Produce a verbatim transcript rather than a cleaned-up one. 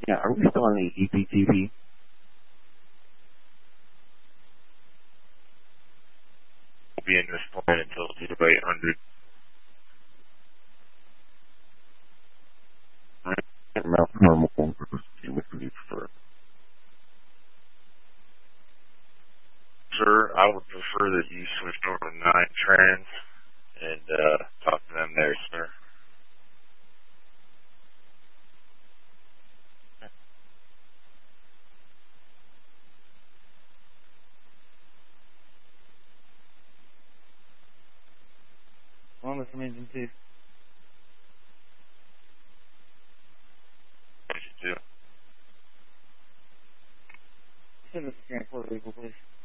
Yeah, are we still on the E P T V? We'll be in this plan until zero eight hundred. I can't remember normal phone for which would you prefer? Sir, I would prefer that you switch over to nine trans and uh, talk to them there, sir. Longest from engine two. What did you do? Send us a transport vehicle, please.